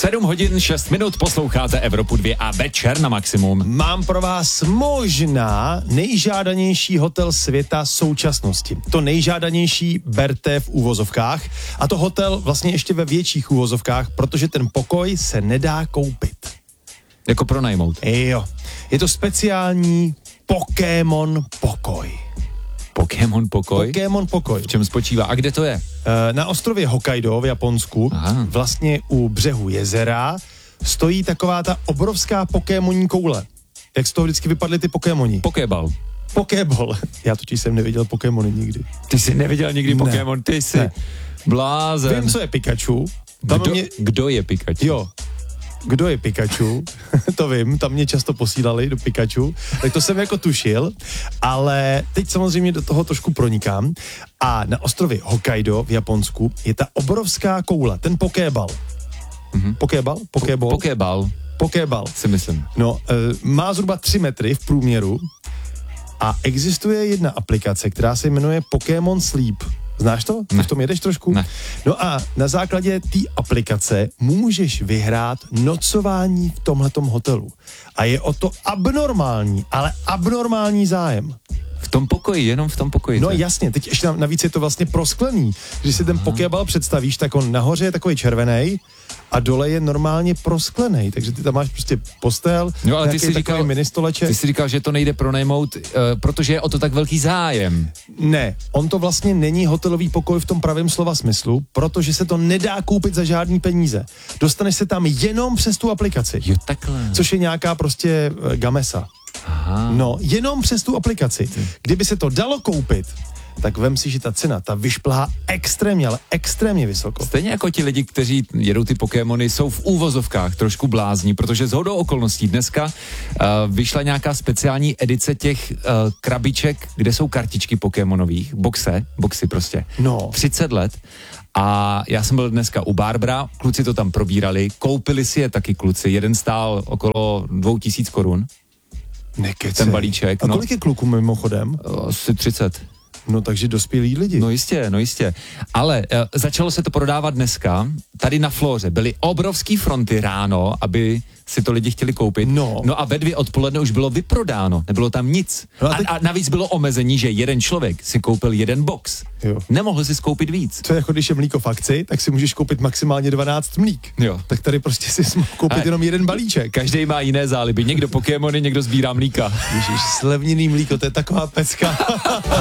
7 hodin 6 minut, posloucháte Evropu 2 a večer na maximum. Mám pro vás možná nejžádanější hotel světa současnosti. To nejžádanější berte v úvozovkách a to hotel vlastně ještě ve větších úvozovkách, protože ten pokoj se nedá koupit. Jako pronajmout. Jo, je to speciální Pokémon pokoj. Pokémon pokoj? Pokémon pokoj. V čem spočívá? A kde to je? Na ostrově Hokkaido v Japonsku, vlastně u břehu jezera, stojí taková ta obrovská pokémonní koule. Jak z toho vždycky vypadly ty pokémoni? Pokéball. Já totiž jsem neviděl pokémony nikdy. Ty jsi neviděl nikdy Pokémon? Ty jsi blázen. Vím, co je Pikachu. Kdo je Pikachu? Jo. Kdo je Pikachu? To vím, tam mě často posílali do Pikachu, tak to jsem jako tušil, ale teď samozřejmě do toho trošku pronikám a na ostrově Hokkaido v Japonsku je ta obrovská koule, ten Pokéball. Pokéball. Si myslím. No, má zhruba 3 metry v průměru a existuje jedna aplikace, která se jmenuje Pokémon Sleep. Znáš to? Ne. V tom jedeš trošku? Ne. No a na základě té aplikace můžeš vyhrát nocování v tomhletom hotelu. A je o to abnormální zájem. V tom pokoji, jenom v tom pokoji. No jasně, teď ještě navíc je to vlastně prosklený. Když si ten Pokéball představíš, tak on nahoře je takový červený a dole je normálně prosklený, takže ty tam máš prostě postel, no, ale ty si říkal, ministoleček. Ty si říkal, že to nejde pronajmout, protože je o to tak velký zájem. Ne, on to vlastně není hotelový pokoj v tom pravém slova smyslu, protože se to nedá koupit za žádný peníze. Dostaneš se tam jenom přes tu aplikaci. Jo, takhle. Což je nějaká prostě gamesa. Aha. No, jenom přes tu aplikaci. Kdyby se to dalo koupit, tak vem si, že ta cena, ta vyšplhá extrémně, ale extrémně vysoko. Stejně jako ti lidi, kteří jedou ty Pokémony, jsou v úvozovkách trošku blázní, protože shodou okolností dneska vyšla nějaká speciální edice těch krabiček, kde jsou kartičky Pokémonových, boxy prostě. No. 30 let. A já jsem byl dneska u Barbara, kluci to tam probírali, koupili si je taky kluci, jeden stál okolo 2000 korun. Nekecej. Ten balíček. A kolik je kluků mimochodem? Asi 30. No takže dospělí lidi. No jistě. Ale začalo se to prodávat dneska. Tady na Flóře byly obrovský fronty ráno, aby si to lidi chtěli koupit. No a ve 2 odpoledne už bylo vyprodáno. Nebylo tam nic. No a navíc bylo omezení, že jeden člověk si koupil jeden box. Jo. Nemohl si skoupit víc. Co je jako když je mlíko v akci, tak si můžeš koupit maximálně 12 mlík. Jo. Tak tady prostě si mohl koupit jenom jeden balíček. Každý má jiné záliby. Někdo Pokémony, někdo sbírá mlíka. Ježiš, slevněný mlíko, to je taková pecka.